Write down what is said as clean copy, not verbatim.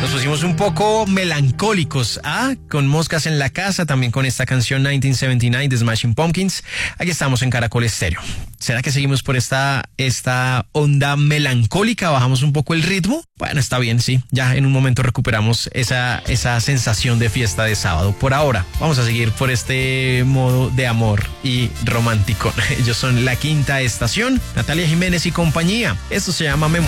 nos pusimos un poco melancólicos, con Moscas en la Casa, también con esta canción 1979 de Smashing Pumpkins. Aquí estamos en Caracol Estéreo. ¿Será que seguimos por esta onda melancólica? ¿Bajamos un poco el ritmo? Bueno, está bien, sí. Ya en un momento recuperamos esa sensación de fiesta de sábado. Por ahora, vamos a seguir por este modo de amor y romántico. Ellos son La Quinta Estación, Natalia Jiménez y compañía. Esto se llama Memoria.